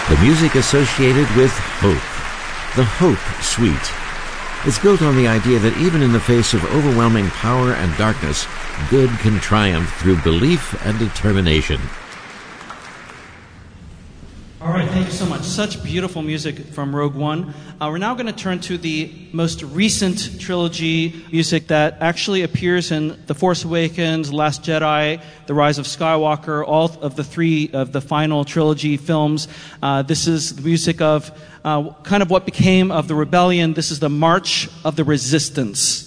The music associated with hope. The Hope Suite. It's built on the idea that even in the face of overwhelming power and darkness, good can triumph through belief and determination. All right, thank you so much. Such beautiful music from Rogue One. We're now going to turn to the most recent trilogy music that actually appears in The Force Awakens, Last Jedi, The Rise of Skywalker, all of the three of the final trilogy films. This is the music of kind of what became of the rebellion. This is the March of the Resistance.